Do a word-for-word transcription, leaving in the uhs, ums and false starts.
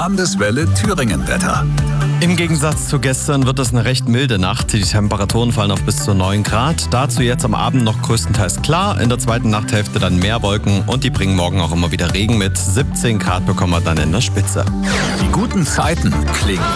Landeswelle Thüringen-Wetter. Im Gegensatz zu gestern wird es eine recht milde Nacht. Die Temperaturen fallen auf bis zu neun Grad. Dazu jetzt am Abend noch größtenteils klar. In der zweiten Nachthälfte dann mehr Wolken und die bringen morgen auch immer wieder Regen mit. siebzehn Grad bekommen wir dann in der Spitze. Die guten Zeiten klingen